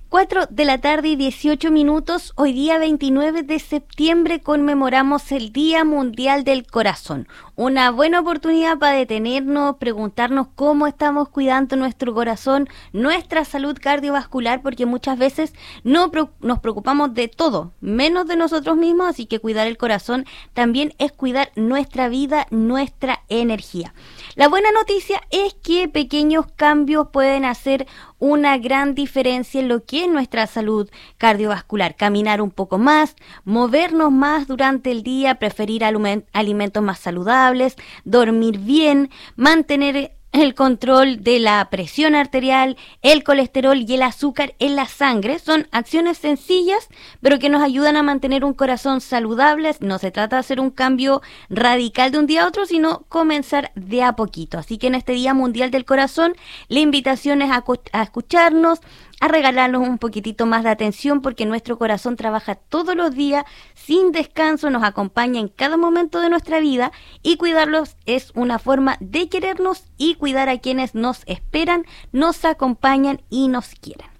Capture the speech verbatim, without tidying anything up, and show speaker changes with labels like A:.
A: cuatro de la tarde y dieciocho minutos. Hoy día veintinueve de septiembre conmemoramos el Día Mundial del Corazón. Una buena oportunidad para detenernos, preguntarnos cómo estamos cuidando nuestro corazón, nuestra salud cardiovascular, porque muchas veces no pro- nos preocupamos de todo, menos de nosotros mismos, así que cuidar el corazón también es cuidar nuestra vida, nuestra energía. La buena noticia es que pequeños cambios pueden hacer una gran diferencia en lo que es nuestra salud cardiovascular. Caminar un poco más, movernos más durante el día, preferir aliment- alimentos más saludables, dormir bien, mantener el control de la presión arterial, el colesterol y el azúcar en la sangre. Son acciones sencillas, pero que nos ayudan a mantener un corazón saludable. No se trata de hacer un cambio radical de un día a otro, sino comenzar de a poquito. Así que en este Día Mundial del Corazón, la invitación es a, a escucharnos, a regalarnos un poquitito más de atención, porque nuestro corazón trabaja todos los días sin descanso, nos acompaña en cada momento de nuestra vida, y cuidarlos es una forma de querernos y cuidar a quienes nos esperan, nos acompañan y nos quieren.